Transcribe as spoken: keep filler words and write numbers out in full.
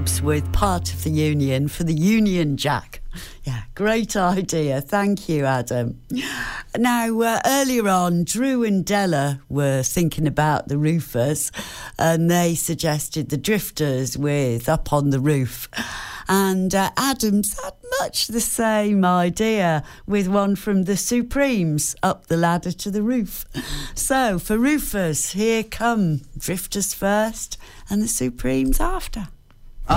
Supremes with Part of the Union for the Union Jack. Yeah, great idea. Thank you, Adam. Now, uh, earlier on, Drew and Della were thinking about the roofers, and they suggested the Drifters with Up on the Roof. And uh, Adam's had much the same idea with one from the Supremes, Up the Ladder to the Roof. So, for roofers, here come Drifters first and the Supremes after.